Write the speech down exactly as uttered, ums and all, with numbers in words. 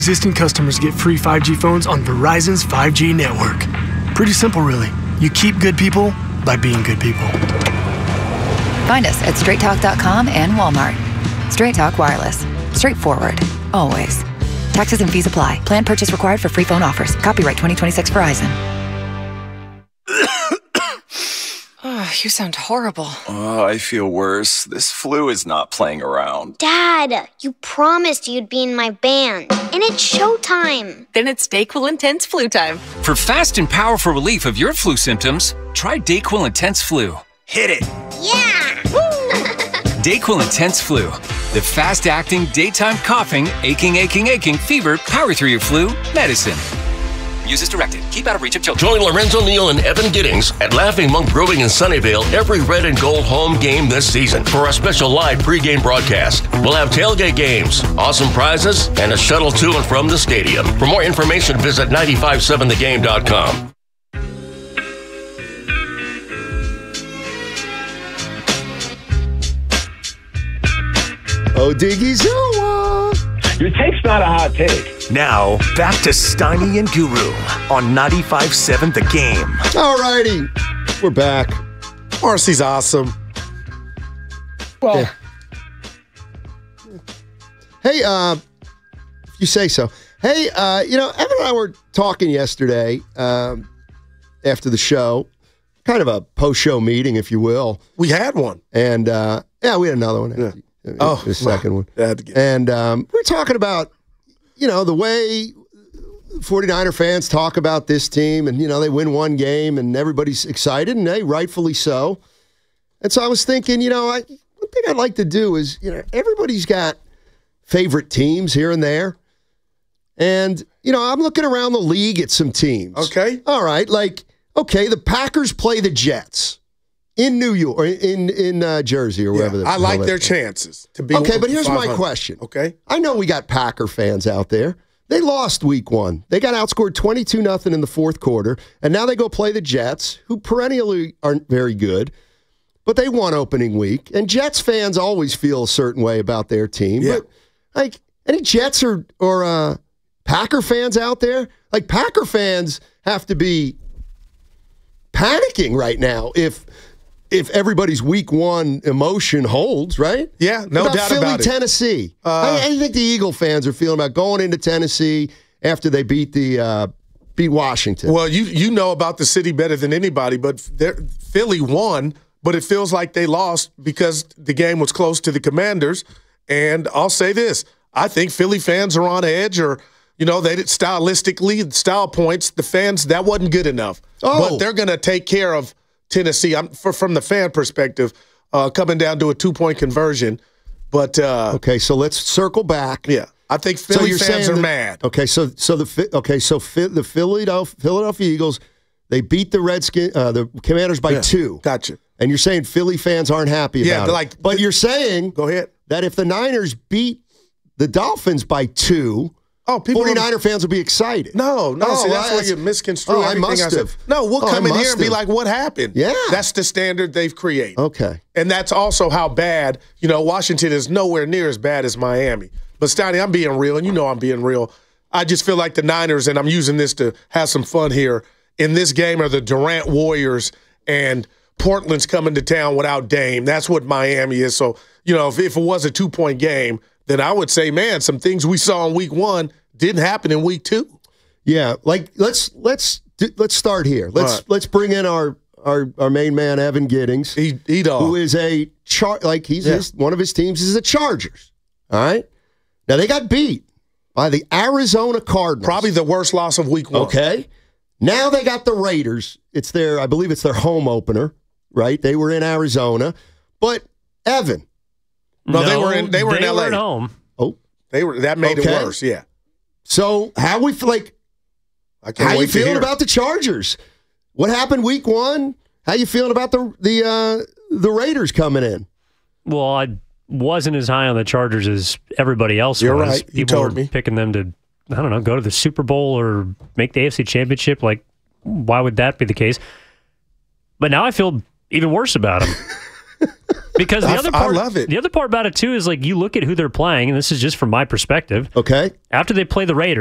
Existing customers get free five G phones on Verizon's five G network. Pretty simple, really. You keep good people by being good people. Find us at straight talk dot com and Walmart. Straight Talk Wireless. Straightforward. Always. Taxes and fees apply. Plan purchase required for free phone offers. Copyright twenty twenty-six Verizon. Oh, you sound horrible. Oh, I feel worse. This flu is not playing around. Dad, you promised you'd be in my band. And it's showtime. Then it's DayQuil Intense Flu time. For fast and powerful relief of your flu symptoms, try DayQuil Intense Flu. Hit it. Yeah! DayQuil Intense Flu. The fast-acting, daytime coughing, aching, aching, aching, fever, power through your flu medicine. Use as directed. Keep out of reach of children. Join Lorenzo Neal and Evan Giddings at Laughing Monk Brewing in Sunnyvale every red and gold home game this season for a special live pregame broadcast. We'll have tailgate games, awesome prizes, and a shuttle to and from the stadium. For more information, visit nine five seven the game dot com. Oh, Diggy Zoa. Your take's not a hot take. Now, back to Steiny and Guru on ninety-five point seven The Game. All righty. We're back. Marcy's awesome. Well, yeah. Hey, uh, if you say so. Hey, uh, you know, Evan and I were talking yesterday um, after the show, kind of a post-show meeting, if you will. We had one. And, uh, yeah, we had another one. Yeah. Oh, the second well, one. And um, we were talking about, you know, the way forty-niner fans talk about this team, and, you know, they win one game and everybody's excited, and hey, rightfully so. And so I was thinking, you know, I, one thing I'd like to do is, you know, everybody's got favorite teams here and there. And, you know, I'm looking around the league at some teams. Okay. All right. Like, okay, the Packers play the Jets. In New York, or in in uh, Jersey, or wherever. Yeah, I like their chances to be. Okay, but here's my question. Okay, I know we got Packer fans out there. They lost week one. They got outscored twenty-two nothing in the fourth quarter, and now they go play the Jets, who perennially aren't very good, but they won opening week. And Jets fans always feel a certain way about their team. Yeah. But like any Jets or or uh, Packer fans out there, like Packer fans have to be panicking right now if. If everybody's week one emotion holds, right? Yeah, no about doubt Philly, about it. Tennessee. Uh, how, how do you think the Eagle fans are feeling about going into Tennessee after they beat the uh, beat Washington? Well, you you know about the city better than anybody, but Philly won, but it feels like they lost because the game was close to the Commanders. And I'll say this: I think Philly fans are on edge, or you know, they did stylistically, style points. The fans that wasn't good enough, oh. but they're going to take care of Tennessee. I'm for, from the fan perspective, uh, coming down to a two-point conversion. But uh, okay, so let's circle back. Yeah, I think Philly so fans are that, mad. Okay, so so the okay, so the Philadelphia, Philadelphia Eagles, they beat the Redskins, uh, the Commanders by yeah, two. Gotcha. And you're saying Philly fans aren't happy yeah, about it. Like, but you're saying go ahead that if the Niners beat the Dolphins by two. Oh, people forty-niner fans will be excited. No, no, oh, see, that's well, why you misconstrue oh, everything I must I said. have. No, we'll oh, come I in here and be have. like, what happened? Yeah. That's the standard they've created. Okay. And that's also how bad, you know, Washington is nowhere near as bad as Miami. But, Steiny, I'm being real, and you know I'm being real. I just feel like the Niners, and I'm using this to have some fun here, in this game are the Durant Warriors, and Portland's coming to town without Dame. That's what Miami is. So, you know, if, if it was a two-point game, then I would say, man, some things we saw in week one didn't happen in week two. Yeah, like let's let's let's start here. Let's right. let's bring in our our, our main man Evan Giddings, he, he who is a char like he's yeah. his, one of his teams is the Chargers. All right, now they got beat by the Arizona Cardinals, probably the worst loss of week one. Okay, now they got the Raiders. It's their I believe it's their home opener. Right, they were in Arizona, but Evan, no, no they were in they were they in L A. Were at home. Oh, they were that made okay. it worse. Yeah. So how we feel like? I can't how wait you feeling to hear. about the Chargers? What happened week one? How you feeling about the the uh, the Raiders coming in? Well, I wasn't as high on the Chargers as everybody else You're was. right. You People told were me. picking them to, I don't know, go to the Super Bowl or make the A F C Championship. Like, why would that be the case? But now I feel even worse about them Because the I, other part, I love it. The other part about it too is like you look at who they're playing, and this is just from my perspective. Okay. After they play the Raiders.